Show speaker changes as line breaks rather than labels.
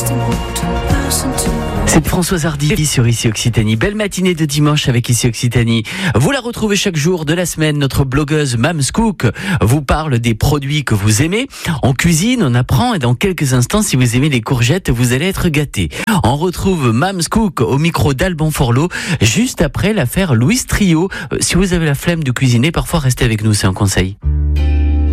C'est Françoise Hardy sur Ici Occitanie. Belle matinée de dimanche avec Ici Occitanie. Vous la retrouvez chaque jour de la semaine. Notre blogueuse Mams Cook vous parle des produits que vous aimez. On cuisine, on apprend et dans quelques instants, si vous aimez les courgettes, vous allez être gâtés. On retrouve Mams Cook au micro d'Alban Forlot juste après l'affaire Louis Trio. Si vous avez la flemme de cuisiner, parfois restez avec nous, c'est un conseil.